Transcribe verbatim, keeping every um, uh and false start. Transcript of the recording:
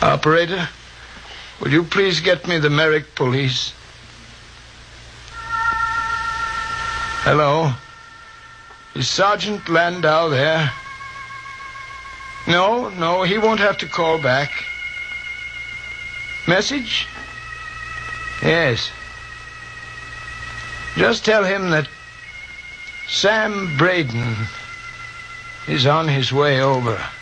Operator, will you please get me the Merrick police? Hello? Is Sergeant Landau there? No, no, he won't have to call back. Message? Yes. Just tell him that Sam Braden is on his way over.